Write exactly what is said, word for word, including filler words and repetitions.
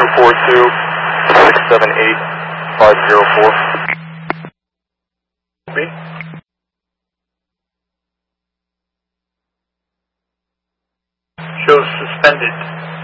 four two, six seven eight, five zero four. B. Shows suspended.